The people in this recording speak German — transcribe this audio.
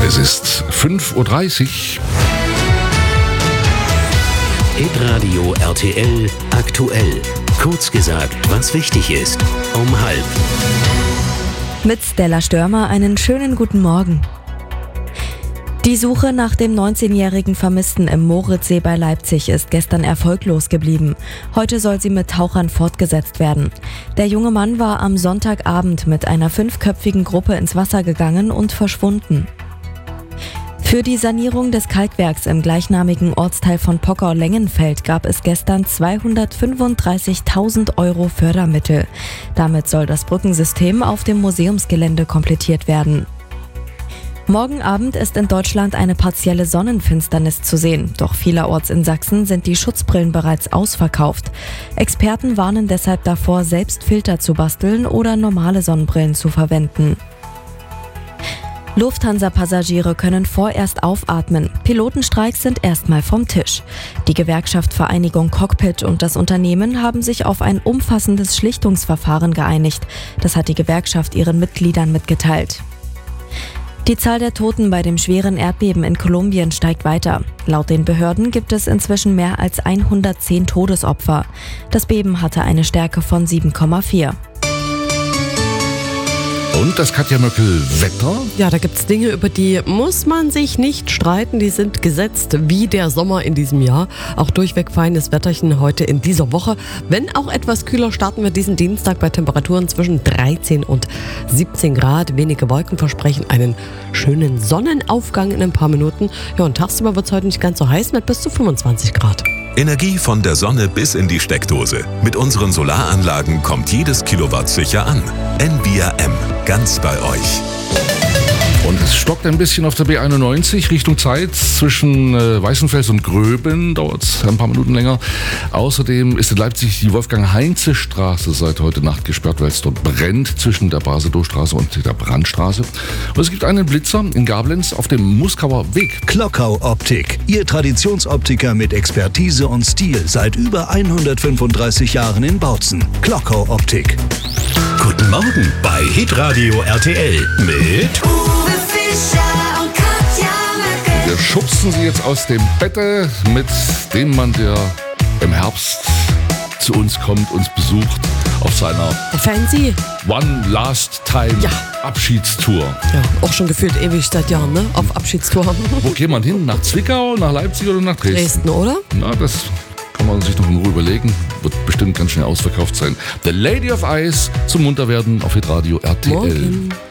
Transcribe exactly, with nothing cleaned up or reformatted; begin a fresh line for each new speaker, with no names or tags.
Es ist fünf Uhr dreißig.
Hitradio R T L aktuell. Kurz gesagt, was wichtig ist. Um halb.
Mit Stella Störmer einen schönen guten Morgen. Die Suche nach dem neunzehnjährigen Vermissten im Moritzsee bei Leipzig ist gestern erfolglos geblieben. Heute soll sie mit Tauchern fortgesetzt werden. Der junge Mann war am Sonntagabend mit einer fünfköpfigen Gruppe ins Wasser gegangen und verschwunden. Für die Sanierung des Kalkwerks im gleichnamigen Ortsteil von Pockau-Lengenfeld gab es gestern zweihundertfünfunddreißigtausend Euro Fördermittel. Damit soll das Brückensystem auf dem Museumsgelände komplettiert werden. Morgen Abend ist in Deutschland eine partielle Sonnenfinsternis zu sehen. Doch vielerorts in Sachsen sind die Schutzbrillen bereits ausverkauft. Experten warnen deshalb davor, selbst Filter zu basteln oder normale Sonnenbrillen zu verwenden. Lufthansa-Passagiere können vorerst aufatmen. Pilotenstreiks sind erstmal vom Tisch. Die Gewerkschaft Vereinigung Cockpit und das Unternehmen haben sich auf ein umfassendes Schlichtungsverfahren geeinigt. Das hat die Gewerkschaft ihren Mitgliedern mitgeteilt. Die Zahl der Toten bei dem schweren Erdbeben in Kolumbien steigt weiter. Laut den Behörden gibt es inzwischen mehr als hundertzehn Todesopfer. Das Beben hatte eine Stärke von sieben Komma vier.
Und das Katja Möckel Wetter?
Ja, da gibt's Dinge, über die muss man sich nicht streiten. Die sind gesetzt wie der Sommer in diesem Jahr. Auch durchweg feines Wetterchen heute in dieser Woche. Wenn auch etwas kühler, starten wir diesen Dienstag bei Temperaturen zwischen dreizehn und siebzehn Grad. Wenige Wolken versprechen einen schönen Sonnenaufgang in ein paar Minuten. Ja, und tagsüber wird's heute nicht ganz so heiß mit bis zu fünfundzwanzig Grad.
Energie von der Sonne bis in die Steckdose. Mit unseren Solaranlagen kommt jedes Kilowatt sicher an. N V R M, ganz bei euch.
Und es stockt ein bisschen auf der B einundneunzig Richtung Zeitz zwischen äh, Weißenfels und Gröben, dauert es ein paar Minuten länger. Außerdem ist in Leipzig die Wolfgang-Heinze-Straße seit heute Nacht gesperrt, weil es dort brennt zwischen der Basedowstraße und der Brandstraße. Und es gibt einen Blitzer in Gablenz auf dem Muskauer Weg.
Klockau Optik, Ihr Traditionsoptiker mit Expertise und Stil seit über hundertfünfunddreißig Jahren in Bautzen. Klockau Optik.
Guten Morgen bei Hitradio R T L mit
Uwe Fischer und Katja Möckel.
Wir schubsen sie jetzt aus dem Bette mit dem Mann, der im Herbst zu uns kommt, uns besucht auf seiner
Fancy.
One Last Time
Ja.
Abschiedstour.
Ja, auch schon gefühlt ewig seit Jahren, ne? Auf Abschiedstour.
Wo geht man hin? Nach Zwickau, nach Leipzig oder nach Dresden?
Dresden, oder?
Na, das kann man sich noch in Ruhe überlegen. Wird bestimmt ganz schnell ausverkauft sein. The Lady of Ice zum Munterwerden auf Hitradio R T L.
Morgen.